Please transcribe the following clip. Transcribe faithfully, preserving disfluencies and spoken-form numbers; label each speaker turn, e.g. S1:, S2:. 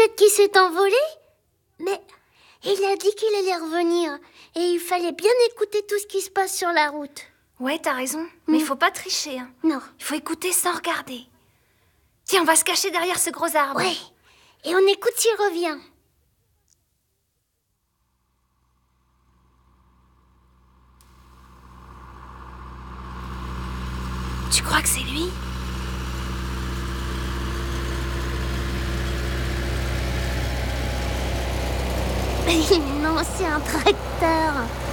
S1: Peut-être qu'il s'est envolé? Mais il a dit qu'il allait revenir. Et il fallait bien écouter tout ce qui se passe sur la route.
S2: Ouais, t'as raison. Mais il faut pas tricher. Hein.
S1: Non.
S2: Il faut écouter sans regarder. Tiens, on va se cacher derrière ce gros arbre.
S1: Ouais. Et on écoute s'il revient.
S2: Tu crois que c'est lui?
S1: Non, c'est un tracteur.